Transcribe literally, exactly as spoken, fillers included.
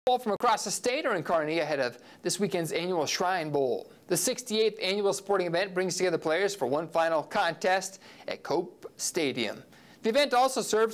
From across the state are in Kearney ahead of this weekend's annual Shrine Bowl. The sixty-eighth annual sporting event brings together players for one final contest at Cope Stadium. The event also serves